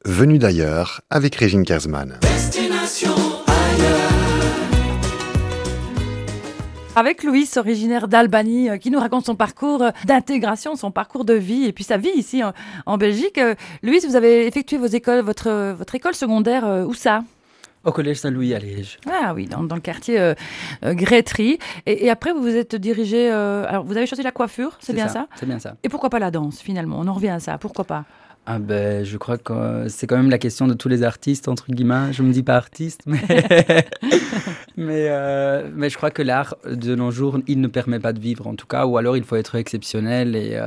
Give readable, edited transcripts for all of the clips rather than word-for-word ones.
Venu d'ailleurs avec Régine Kersman. Destination ailleurs. Avec Louis, originaire d'Albanie, qui nous raconte son parcours d'intégration, son parcours de vie et puis sa vie ici en Belgique. Louis, vous avez effectué votre école secondaire, où ça ? Au collège Saint-Louis à Liège. Ah oui, dans le quartier Grétry. Et après, vous vous êtes dirigé... alors, vous avez choisi la coiffure, c'est bien ça ? C'est bien ça. Et pourquoi pas la danse, finalement ? On en revient à ça, pourquoi pas ? Ah ben, je crois que c'est quand même la question de tous les artistes, entre guillemets. Je ne me dis pas artiste, mais... mais je crois que l'art, de nos jours, il ne permet pas de vivre, en tout cas. Ou alors, il faut être exceptionnel. Et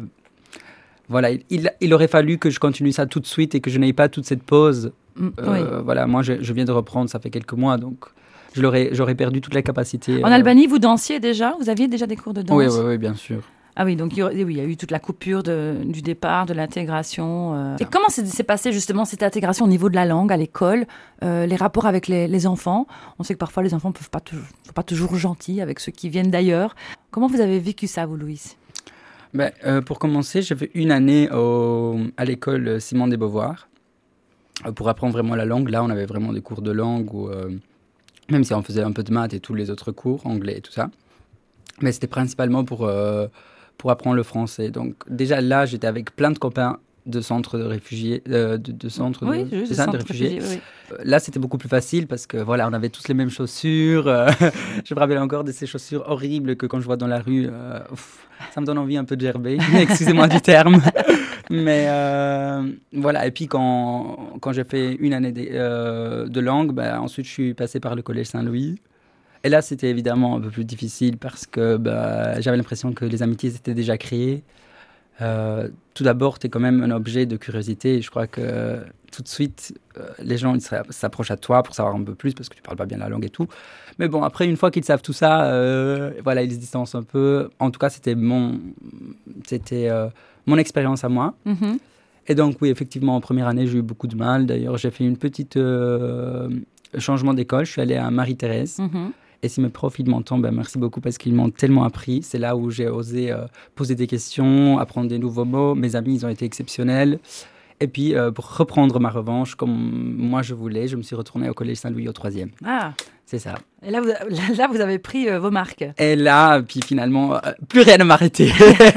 voilà, il aurait fallu que je continue ça tout de suite et que je n'aie pas toute cette pause. Oui. Voilà, moi, je viens de reprendre, ça fait quelques mois, donc j'aurais perdu toute la capacité. En Albanie, vous dansiez déjà ? Vous aviez déjà des cours de danse ? Oui, bien sûr. Ah oui, donc il y a eu toute la coupure du départ, de l'intégration. Et comment s'est passée justement cette intégration au niveau de la langue à l'école, les rapports avec les enfants ? On sait que parfois les enfants ne sont pas toujours gentils avec ceux qui viennent d'ailleurs. Comment vous avez vécu ça, vous, Louis ? Pour commencer, j'ai fait une année à l'école Simone de Beauvoir pour apprendre vraiment la langue. Là, on avait vraiment des cours de langue, même si on faisait un peu de maths et tous les autres cours, anglais et tout ça. Mais c'était principalement pour apprendre le français. Donc déjà là, j'étais avec plein de copains de centres de réfugiés, de centres oui, de réfugiés. Oui. Là, c'était beaucoup plus facile parce que voilà, on avait tous les mêmes chaussures. Je me rappelle encore de ces chaussures horribles que quand je vois dans la rue, ça me donne envie un peu de gerber. Excusez-moi du terme. Mais voilà, et puis quand j'ai fait une année de langue, ensuite je suis passé par le collège Saint-Louis. Et là, c'était évidemment un peu plus difficile parce que j'avais l'impression que les amitiés étaient déjà créées. Tout d'abord, tu es quand même un objet de curiosité. Et je crois que tout de suite, les gens ils s'approchent à toi pour savoir un peu plus parce que tu parles pas bien la langue et tout. Mais bon, après, une fois qu'ils savent tout ça, voilà, ils se distancent un peu. En tout cas, c'était mon expérience à moi. Mm-hmm. Et donc, oui, effectivement, en première année, j'ai eu beaucoup de mal. D'ailleurs, j'ai fait une petite changement d'école. Je suis allé à Marie-Thérèse. Mm-hmm. Et si mes profs, ils m'entendent, merci beaucoup parce qu'ils m'ont tellement appris. C'est là où j'ai osé poser des questions, apprendre des nouveaux mots. Mes amis, ils ont été exceptionnels. Et puis, pour reprendre ma revanche, comme moi je voulais, je me suis retourné au collège Saint-Louis au 3e. Ah, c'est ça. Et là, vous avez pris vos marques. Et là, puis finalement, plus rien ne m'arrêtait.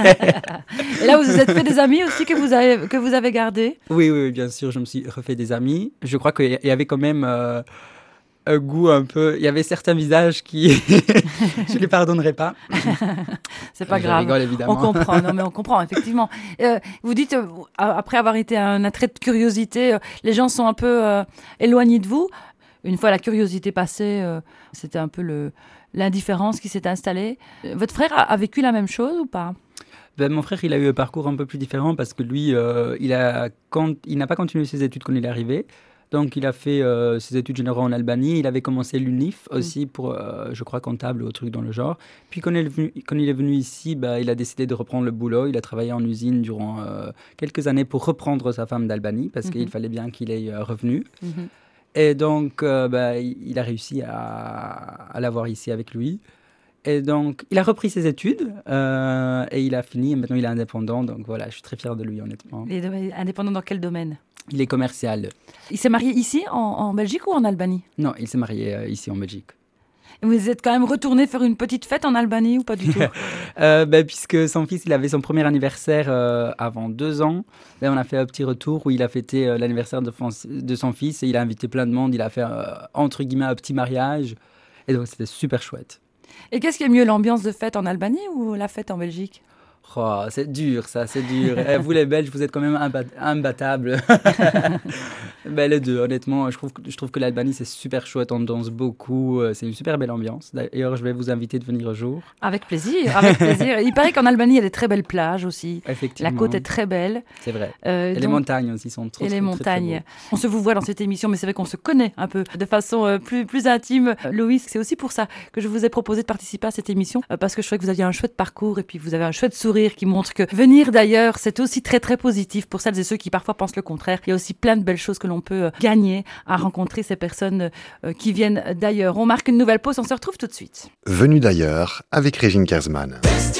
Et là, vous vous êtes fait des amis aussi que vous avez gardés ? Oui, bien sûr, je me suis refait des amis. Je crois qu'il y avait quand même... un goût un peu... Il y avait certains visages qui... je ne les pardonnerai pas. C'est pas grave. Je rigole, évidemment. On comprend, non, mais on comprend, effectivement. Vous dites, après avoir été un attrait de curiosité, les gens sont un peu éloignés de vous. Une fois la curiosité passée, c'était un peu l'indifférence qui s'est installée. Votre frère a vécu la même chose ou pas ? Mon frère, il a eu un parcours un peu plus différent parce que lui, il n'a pas continué ses études quand il est arrivé. Donc, il a fait ses études générales en Albanie. Il avait commencé l'UNIF aussi pour, je crois, comptable ou autre truc dans le genre. Puis, quand il est venu ici, il a décidé de reprendre le boulot. Il a travaillé en usine durant quelques années pour reprendre sa femme d'Albanie parce qu'il fallait bien qu'il ait revenu. Mm-hmm. Et donc, il a réussi à l'avoir ici avec lui. Et donc, il a repris ses études et il a fini. Et maintenant, il est indépendant. Donc, voilà, je suis très fier de lui, honnêtement. Il est indépendant dans quel domaine ? Il est commercial. Il s'est marié ici, en Belgique ou en Albanie ? Non, il s'est marié ici, en Belgique. Et vous êtes quand même retourné faire une petite fête en Albanie ou pas du tout ? Puisque son fils, il avait son premier anniversaire avant 2 ans, on a fait un petit retour où il a fêté l'anniversaire de son fils et il a invité plein de monde. Il a fait, entre guillemets, un petit mariage. Et donc, c'était super chouette. Et qu'est-ce qui est mieux, l'ambiance de fête en Albanie ou la fête en Belgique ? Oh, c'est dur, ça, c'est dur. Vous, les Belges, vous êtes quand même imbattables. Les deux, honnêtement, je trouve que l'Albanie, c'est super chouette. On danse beaucoup. C'est une super belle ambiance. D'ailleurs, je vais vous inviter de venir un jour. Avec plaisir, avec plaisir. Il paraît qu'en Albanie, il y a des très belles plages aussi. Effectivement. La côte est très belle. C'est vrai. Et les montagnes aussi sont trop, et les très, montagnes. très, très beaux. On se vous voit dans cette émission, mais c'est vrai qu'on se connaît un peu de façon plus intime. Louis, c'est aussi pour ça que je vous ai proposé de participer à cette émission, parce que je trouvais que vous aviez un chouette parcours et puis vous avez un chouette sourire qui montre que venir d'ailleurs, c'est aussi très très positif pour celles et ceux qui parfois pensent le contraire. Il y a aussi plein de belles choses que l'on peut gagner à rencontrer ces personnes qui viennent d'ailleurs. On marque une nouvelle pause, on se retrouve tout de suite. Venu d'ailleurs avec Régine Kersman.